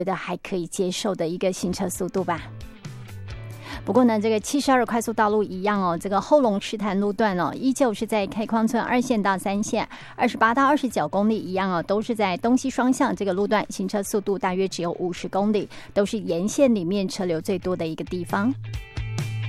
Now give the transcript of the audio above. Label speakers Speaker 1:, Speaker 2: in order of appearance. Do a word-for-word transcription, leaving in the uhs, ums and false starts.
Speaker 1: 觉得还可以接受的一个行车速度吧。不过呢，这个七十二快速道路一样哦，这个后龙池潭路段哦，依旧是在开匡村二线到三线，二十八到二十九公里一样哦，都是在东西双向这个路段，行车速度大约只有五十公里，都是沿线里面车流最多的一个地方。